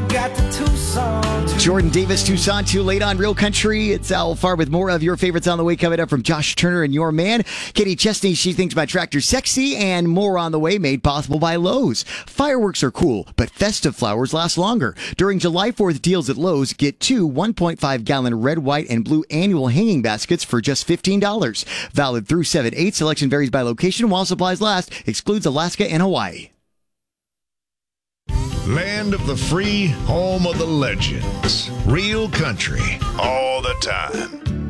got the Tucson. Jordan Davis, Tucson, too late on Real Country. It's Al Farr with more of your favorites on the way coming up from Josh Turner and Your Man. Katie Chesney, she thinks my tractor's sexy, and more on the way made possible by Lowe's. Fireworks are cool, but festive flowers last longer. During July 4th deals at Lowe's, get two 1.5-gallon red, white, and blue annual hanging baskets for just $15. Valid through 7/8. Selection varies by location while supplies last. Excludes Alaska and Hawaii. Land of the free, home of the legends. Real country, all the time.